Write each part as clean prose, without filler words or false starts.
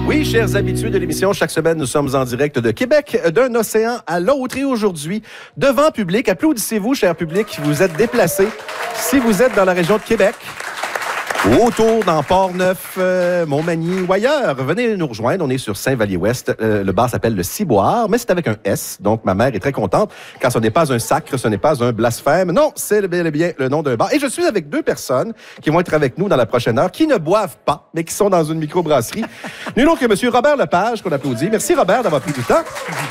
Oui, chers habitués de l'émission, chaque semaine, nous sommes en direct de Québec, d'un océan à l'autre. Et aujourd'hui, devant public, applaudissez-vous, cher public, qui vous êtes déplacés. Si vous êtes dans la région de Québec, ou autour, dans Port-Neuf, Montmagny ou ailleurs, venez nous rejoindre. On est sur Saint-Vallier-Ouest. Le bar s'appelle le Ciboire, mais c'est avec un S. Donc, ma mère est très contente, car ce n'est pas un sacre, ce n'est pas un blasphème. Non, c'est bel et bien le nom d'un bar. Et je suis avec deux personnes qui vont être avec nous dans la prochaine heure, qui ne boivent pas, mais qui sont dans une microbrasserie. Nul autre que M. Robert Lepage, qu'on applaudit. Merci, Robert, d'avoir pris du temps.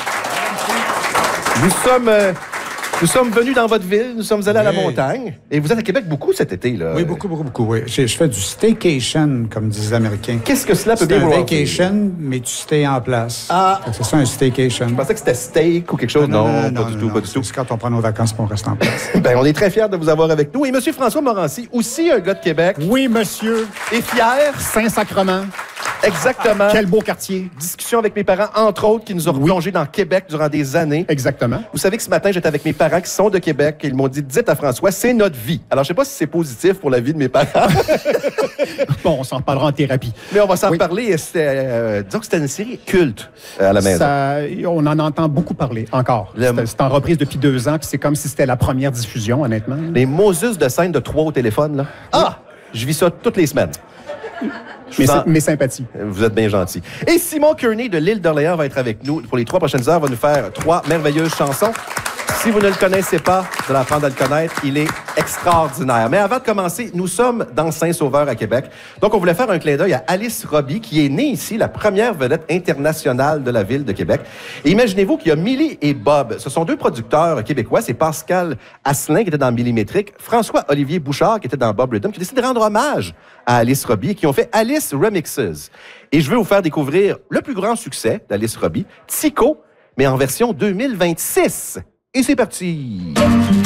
Nous sommes venus dans votre ville, nous sommes allés à la montagne. Et vous êtes à Québec beaucoup cet été, là. Oui, beaucoup. Oui. Je fais du staycation, comme disent les Américains. Qu'est-ce que cela peut bien dire? C'est un vacation, mais tu stay en place. Ah! C'est ça, un staycation. Je pensais que c'était steak ou quelque chose. Non, pas du tout. C'est quand on prend nos vacances et on reste en place. Ben, on est très fiers de vous avoir avec nous. Et M. François Morancy, aussi un gars de Québec. Oui, monsieur. Et fier. Saint-Sacrement. Exactement. Quel beau quartier. Discussion avec mes parents, entre autres, qui nous ont replongés dans Québec durant des années. Exactement. Vous savez que ce matin, j'étais avec mes parents qui sont de Québec et ils m'ont dit, dites à François, c'est notre vie. Alors, je sais pas si c'est positif pour la vie de mes parents. Bon, on s'en reparlera en thérapie. Mais on va s'en reparler. Et disons que c'était une série culte à la maison. On en entend beaucoup parler, encore. C'est en reprise depuis 2 ans, puis c'est comme si c'était la première diffusion, honnêtement. Les Moses de scène de 3 au téléphone, là. Ah! Je vis ça toutes les semaines. Mes sympathies. Vous êtes bien gentil. Et Simon Kearney de l'île d'Orléans va être avec nous pour les 3 prochaines heures. Va nous faire 3 merveilleuses chansons. Si vous ne le connaissez pas, vous allez apprendre à le connaître. Il est extraordinaire. Mais avant de commencer, nous sommes dans Saint-Sauveur à Québec. Donc, on voulait faire un clin d'œil à Alice Robbie, qui est née ici, la première vedette internationale de la ville de Québec. Et imaginez-vous qu'il y a Millie et Bob. Ce sont 2 producteurs québécois. C'est Pascal Asselin qui était dans Millimétrique, François-Olivier Bouchard qui était dans Bob Rhythm, qui a décidé de rendre hommage à Alice Robbie et qui ont fait Alice Remixes. Et je veux vous faire découvrir le plus grand succès d'Alice Robbie, Tico, mais en version 2026. Et c'est parti!